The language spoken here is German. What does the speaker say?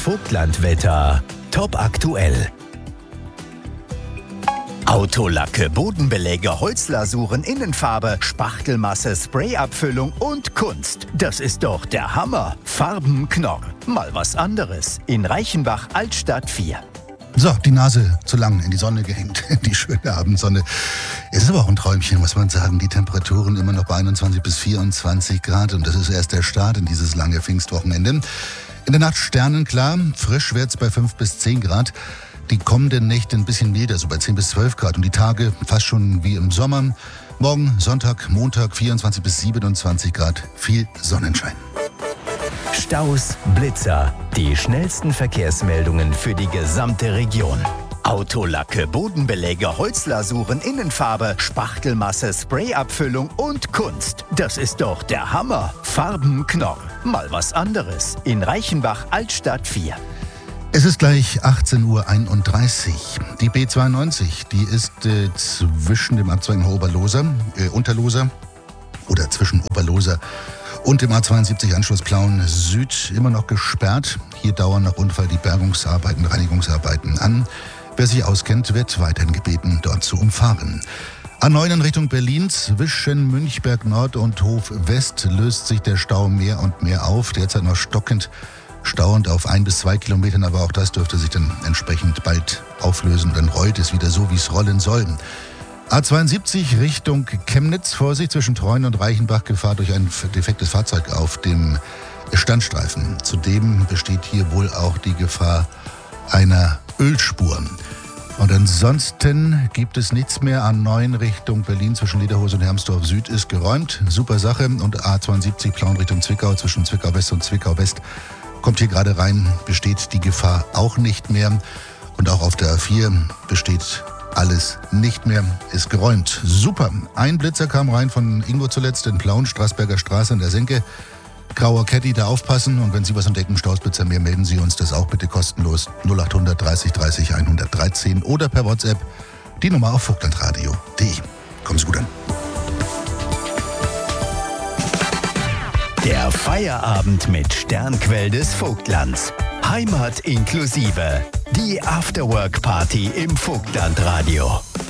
Vogtlandwetter. Top aktuell. Autolacke, Bodenbeläge, Holzlasuren, Innenfarbe, Spachtelmasse, Sprayabfüllung und Kunst. Das ist doch der Hammer. Farbenknorr. Mal was anderes. In Reichenbach, Altstadt 4. So, die Nase zu lang in die Sonne gehängt, die schöne Abendsonne. Es ist aber auch ein Träumchen, muss man sagen. Die Temperaturen immer noch bei 21 bis 24 Grad und das ist erst der Start in dieses lange Pfingstwochenende. In der Nacht sternenklar, frisch wird's bei 5 bis 10 Grad. Die kommenden Nächte ein bisschen milder, so bei 10 bis 12 Grad und die Tage fast schon wie im Sommer. Morgen, Sonntag, Montag 24 bis 27 Grad, viel Sonnenschein. Staus, Blitzer, die schnellsten Verkehrsmeldungen für die gesamte Region. Autolacke, Bodenbeläge, Holzlasuren, Innenfarbe, Spachtelmasse, Sprayabfüllung und Kunst. Das ist doch der Hammer. Farbenknorr. Mal was anderes. In Reichenbach, Altstadt 4. Es ist gleich 18:31 Uhr. Die B92, die ist zwischen dem Abzweig nach Unterloser oder zwischen Oberloser und dem A72 Anschluss Plauen Süd immer noch gesperrt. Hier dauern nach Unfall die Bergungsarbeiten, Reinigungsarbeiten an. Wer sich auskennt, wird weiterhin gebeten, dort zu umfahren. A9 in Richtung Berlin, zwischen Münchberg Nord und Hof West löst sich der Stau mehr und mehr auf. Derzeit noch stockend stauend auf 1 bis 2 Kilometern, aber auch das dürfte sich dann entsprechend bald auflösen. Dann rollt es wieder so, wie es rollen soll. A72 Richtung Chemnitz, Vorsicht zwischen Treuen und Reichenbach, Gefahr durch ein defektes Fahrzeug auf dem Standstreifen. Zudem besteht hier wohl auch die Gefahr einer Ölspur. Und ansonsten gibt es nichts mehr. A9 Richtung Berlin zwischen Lederhose und Hermsdorf Süd ist geräumt. Super Sache. Und A72 Plauen Richtung Zwickau zwischen Zwickau West und Zwickau West kommt hier gerade rein, besteht die Gefahr auch nicht mehr. Und auch auf der A4 besteht alles nicht mehr, ist geräumt. Super. Ein Blitzer kam rein von Ingo zuletzt in Plauen, Straßberger Straße an der Senke. Grauer Caddy, da aufpassen. Und wenn Sie was entdecken, Stausblitzer mehr, melden Sie uns das auch bitte kostenlos. 0800 30 30 113 oder per WhatsApp die Nummer auf vogtlandradio.de. Kommen Sie gut an. Der Feierabend mit Sternquell des Vogtlands. Heimat inklusive. Die Afterwork-Party im Vogtlandradio.